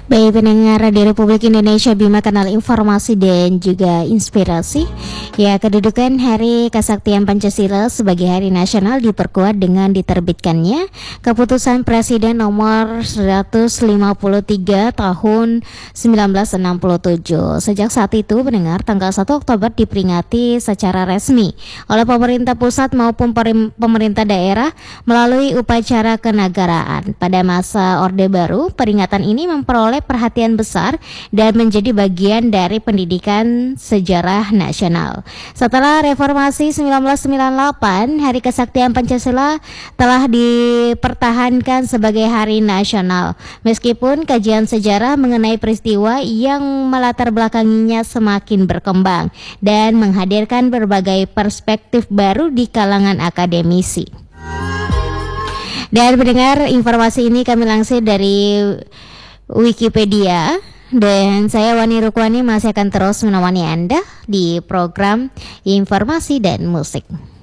Baik pendengar di Republik Indonesia, Bima Kanal Informasi dan juga Inspirasi. Ya, kedudukan Hari Kesaktian Pancasila sebagai Hari Nasional diperkuat dengan diterbitkannya Keputusan Presiden Nomor 153 Tahun 1967. Sejak saat itu, pendengar, tanggal 1 Oktober diperingati secara resmi oleh pemerintah pusat maupun pemerintah daerah melalui upacara kenegaraan. Pada masa Orde Baru, peringatan ini memperoleh perhatian besar dan menjadi bagian dari pendidikan sejarah nasional. Setelah reformasi 1998, Hari Kesaktian Pancasila telah dipertahankan sebagai hari nasional. Meskipun kajian sejarah mengenai peristiwa yang melatar belakanginya semakin berkembang dan menghadirkan berbagai perspektif baru di kalangan akademisi. Dan mendengar informasi ini kami lansir dari Wikipedia, dan saya Wani Rukwani masih akan terus menemani Anda di program Informasi dan Musik.